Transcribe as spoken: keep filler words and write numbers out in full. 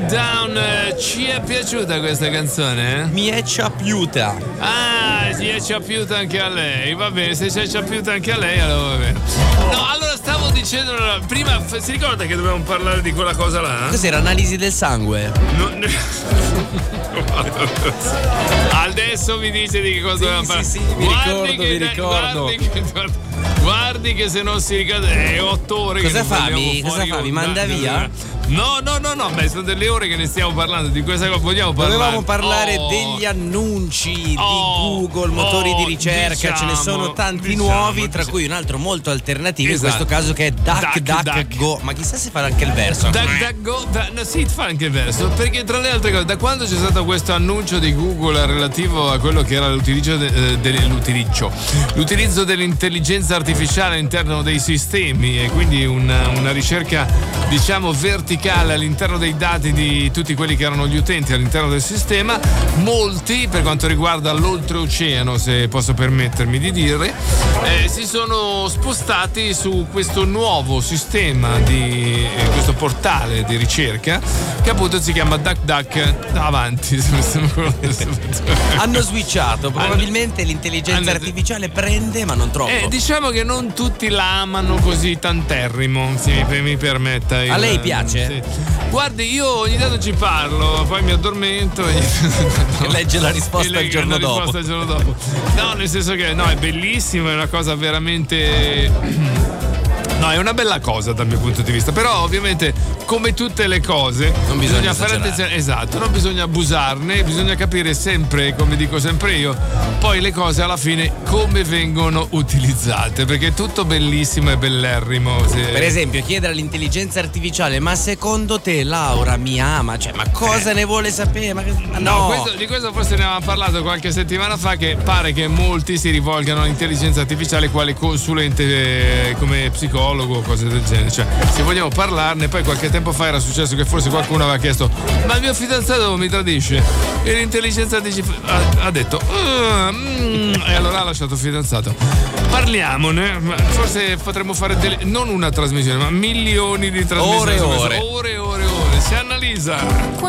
Down. Ci è piaciuta questa canzone? Mi è piaciuta. Ah, ci è piaciuta anche a lei. Va bene, se ci è piaciuta anche a lei, allora va bene. No, allora stavo dicendo prima, si ricorda che dovevamo parlare di quella cosa là? Cos'era, analisi del sangue? No, no. Adesso mi dice di che cosa sì, dovevamo parlare. Sì, sì, mi guardi ricordo, che, mi ricordo. Guardi che, guardi, guardi che se non si ricorda è otto ore. Cosa che non favi? Cosa fuori fa? Mi onda. manda via? No, no, no, no, beh, sono delle ore che ne stiamo parlando di questa cosa. Vogliamo parlare? Dovevamo parlare oh. degli annunci oh. di Google, motori oh. di ricerca, diciamo, ce ne sono tanti diciamo, nuovi, tra diciamo. cui un altro molto alternativo, esatto. in questo caso che è DuckDuckGo. Ma chissà se fa anche il verso. DuckDuckGo, da, no, sì, fa anche il verso, perché tra le altre cose, da quando c'è stato questo annuncio di Google relativo a quello che era l'utilizzo, de, de, l'utilizzo, l'utilizzo dell'intelligenza artificiale all'interno dei sistemi e quindi una, una ricerca, diciamo, verticale all'interno dei dati di tutti quelli che erano gli utenti all'interno del sistema, molti, per quanto riguarda l'oltreoceano, se posso permettermi di dire, eh, si sono spostati su questo nuovo sistema di eh, questo portale di ricerca che appunto si chiama DuckDuck. Avanti. Hanno switchato, probabilmente hanno, l'intelligenza hanno, artificiale prende, ma non troppo. Eh, diciamo che non tutti la amano così tanterrimo, se mi, mi permetta. Il, a lei piace? Sì. Guardi, io ogni tanto ci parlo, poi mi addormento e no. legge la risposta il giorno la dopo. risposta il giorno dopo. No, nel senso che no, è bellissimo, è una cosa veramente. No, è una bella cosa dal mio punto di vista, però ovviamente come tutte le cose non bisogna, bisogna fare attenzione, esatto, non bisogna abusarne, bisogna capire sempre, come dico sempre io, poi le cose alla fine come vengono utilizzate, perché è tutto bellissimo e bellerrimo. Se... Per esempio, chiedere all'intelligenza artificiale: ma secondo te Laura mi ama? Cioè, ma cosa eh. ne vuole sapere? Ma, ma no, no questo, di questo forse ne avevamo parlato qualche settimana fa, che pare che molti si rivolgano all'intelligenza artificiale quale consulente, eh, come psicologo o cose del genere, cioè se vogliamo parlarne. Poi qualche tempo fa era successo che forse qualcuno aveva chiesto: ma il mio fidanzato mi tradisce? E l'intelligenza ha, ha detto mm, e allora ha lasciato il fidanzato. Parliamone, forse potremmo fare delle, non una trasmissione ma milioni di trasmissioni, ore e ore ore e ore e ore, si analizza.